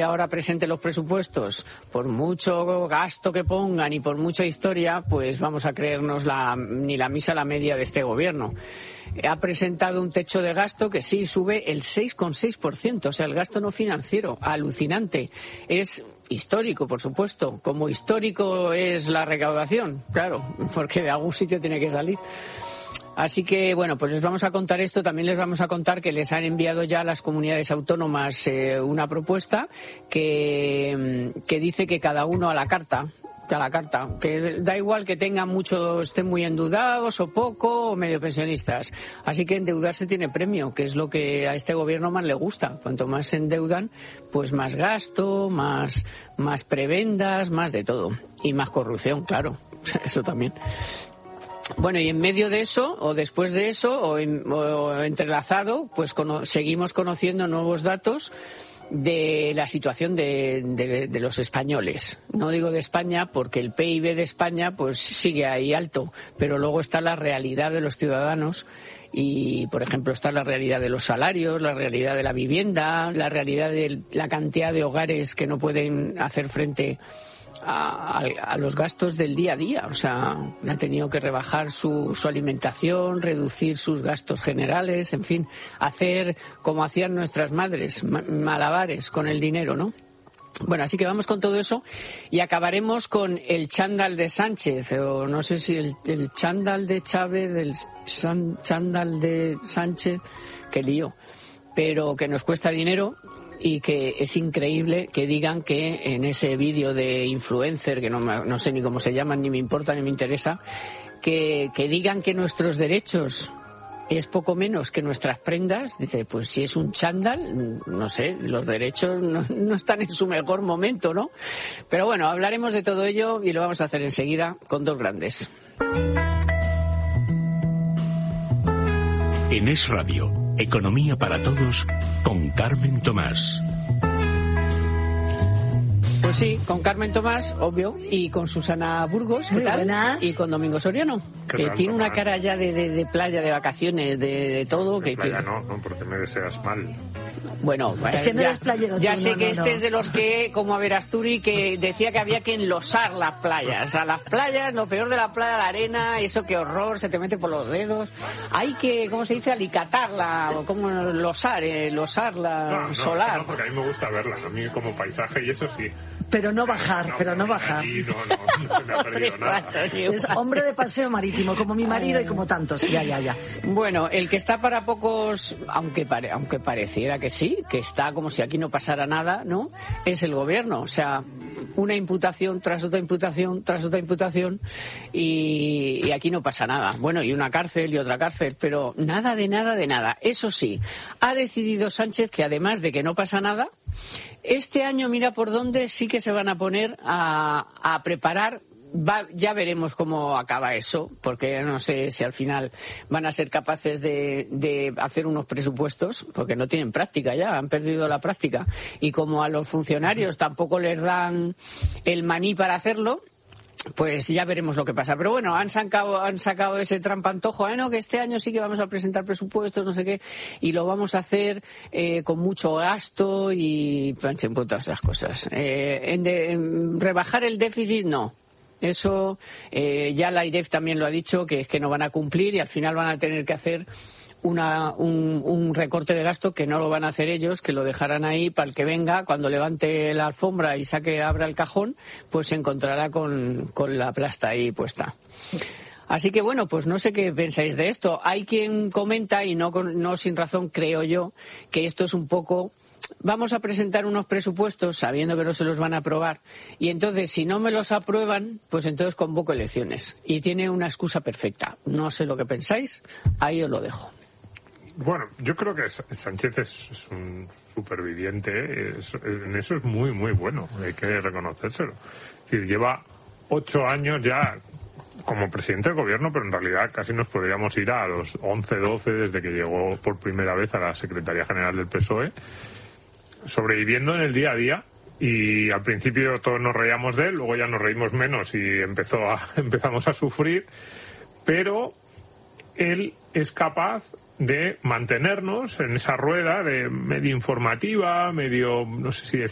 ahora presente los presupuestos, por mucho gasto que pongan y por mucha historia, pues vamos a creernos ni la misa a la media de este gobierno. Ha presentado un techo de gasto que sí sube el 6,6%, o sea, el gasto no financiero, alucinante. Es histórico, por supuesto, como histórico es la recaudación, claro, porque de algún sitio tiene que salir. Así que, bueno, pues les vamos a contar esto. También les vamos a contar que les han enviado ya a las comunidades autónomas una propuesta que dice que cada uno a la carta, que da igual que tengan mucho, estén muy endeudados o poco, o medio pensionistas. Así que endeudarse tiene premio, que es lo que a este gobierno más le gusta. Cuanto más se endeudan, pues más gasto, más prebendas, más de todo. Y más corrupción, claro, eso también. Bueno, y en medio de eso, o después de eso, o entrelazado, pues seguimos conociendo nuevos datos de la situación de los españoles. No digo de España porque el PIB de España pues sigue ahí alto, pero luego está la realidad de los ciudadanos y, por ejemplo, está la realidad de los salarios, la realidad de la vivienda, la realidad de la cantidad de hogares que no pueden hacer frente a los gastos del día a día. O sea, han tenido que rebajar su alimentación, reducir sus gastos generales, en fin, hacer como hacían nuestras madres, malabares con el dinero, ¿no? Bueno, así que vamos con todo eso y acabaremos con el chándal de Sánchez, o no sé si el chándal de Chávez, el chándal de Sánchez, qué lío, pero que nos cuesta dinero. Y que es increíble que digan que en ese vídeo de influencer, que no sé ni cómo se llaman, ni me importa ni me interesa, que digan que nuestros derechos es poco menos que nuestras prendas. Dice, pues si es un chándal, no sé, los derechos no están en su mejor momento, ¿no? Pero bueno, hablaremos de todo ello y lo vamos a hacer enseguida con dos grandes. En Es Radio, Economía para Todos, con Carmen Tomás. Pues sí, con Carmen Tomás, obvio, y con Susana Burgos, ¿qué tal? Buenas. Y con Domingo Soriano, que tal, tiene Tomás? una cara ya de playa, de vacaciones, de todo. De playa no, porque me deseas mal. Bueno, es que no eres playero. Ya tú, sé no, que no. Es de los que, como a Verasturi, que decía que había que enlosar las playas. A las playas, lo peor de la playa, la arena, eso qué horror, se te mete por los dedos. Hay que, ¿cómo se dice? Alicatarla, o como losarla, solar. No, porque a mí me gusta verla, a mí como paisaje y eso sí. Pero no bajar. Aquí no me ha perdido nada. Es hombre de paseo marítimo, como mi marido y como tantos. Ya. Bueno, el que está para pocos, aunque pareciera que sí, que está como si aquí no pasara nada, ¿no? Es el gobierno. O sea, una imputación tras otra imputación tras otra imputación y aquí no pasa nada. Bueno, y una cárcel y otra cárcel, pero nada de nada. Eso sí, ha decidido Sánchez que además de que no pasa nada, este año mira por dónde sí que se van a poner a preparar. Ya veremos cómo acaba eso, porque no sé si al final van a ser capaces de hacer unos presupuestos, porque no tienen práctica ya, han perdido la práctica. Y como a los funcionarios tampoco les dan el maní para hacerlo, pues ya veremos lo que pasa. Pero bueno, han sacado ese trampantojo, no, que este año sí que vamos a presentar presupuestos, no sé qué, y lo vamos a hacer con mucho gasto y todas esas cosas. En rebajar el déficit, no. Eso ya la IREF también lo ha dicho, que es que no van a cumplir y al final van a tener que hacer un recorte de gasto que no lo van a hacer ellos, que lo dejarán ahí para el que venga, cuando levante la alfombra y abra el cajón, pues se encontrará con la plasta ahí puesta. Así que bueno, pues no sé qué pensáis de esto. Hay quien comenta, y no sin razón creo yo, que esto es un poco... Vamos a presentar unos presupuestos sabiendo que no se los van a aprobar y entonces si no me los aprueban, pues entonces convoco elecciones. Y tiene una excusa perfecta. No sé lo que pensáis, ahí os lo dejo. Bueno, yo creo que Sánchez es un superviviente, en eso es muy, muy bueno, hay que reconocérselo. Es decir, lleva 8 años ya como presidente del gobierno, pero en realidad casi nos podríamos ir a los 11, 12 desde que llegó por primera vez a la Secretaría General del PSOE, sobreviviendo en el día a día. Y al principio todos nos reíamos de él, luego ya nos reímos menos y empezamos a sufrir, pero él es capaz de mantenernos en esa rueda de medio informativa, medio, no sé si